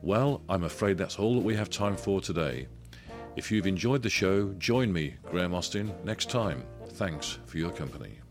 Well, I'm afraid that's all that we have time for today. If you've enjoyed the show, join me, Graham Austin, next time. Thanks for your company.